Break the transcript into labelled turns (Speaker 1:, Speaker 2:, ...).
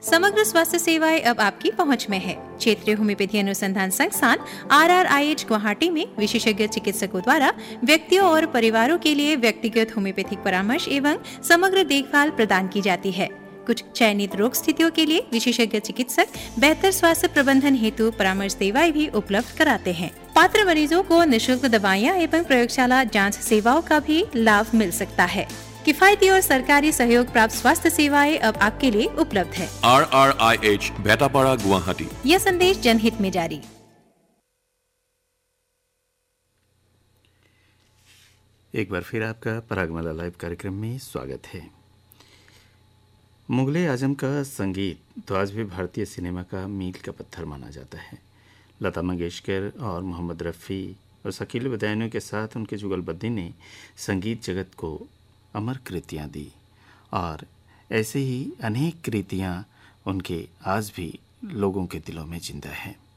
Speaker 1: समग्र स्वास्थ्य सेवाएं अब आपकी पहुंच में है। क्षेत्रीय होम्योपैथी अनुसंधान संस्थान RRIH गुवाहाटी में विशेषज्ञ चिकित्सकों द्वारा व्यक्तियों और परिवारों के लिए व्यक्तिगत होम्योपैथिक परामर्श एवं समग्र देखभाल प्रदान की जाती है। कुछ चयनित रोग स्थितियों के लिए विशेषज्ञ चिकित्सक बेहतर स्वास्थ्य प्रबंधन हेतु परामर्श सेवाएं भी उपलब्ध कराते हैं। पात्र मरीजों को निःशुल्क दवाइयाँ एवं प्रयोगशाला जांच सेवाओं का भी लाभ मिल सकता है। किफायती और सरकारी सहयोग प्राप्त स्वास्थ्य सेवाएं अब आपके लिए उपलब्ध है।
Speaker 2: RRIH भेटापाड़ा गुवाहाटी।
Speaker 1: यह संदेश जनहित में जारी।
Speaker 3: एक बार फिर आपका परागमाला लाइव कार्यक्रम में स्वागत है। मुगले आजम का संगीत तो आज भी भारतीय सिनेमा का मील का पत्थर माना जाता है। लता मंगेशकर और मोहम्मद रफ़ी और शकील बदायूनी के साथ उनके जुगलबंदी ने संगीत जगत को अमर कृतियाँ दी और ऐसे ही अनेक कृतियाँ उनके आज भी लोगों के दिलों में जिंदा हैं।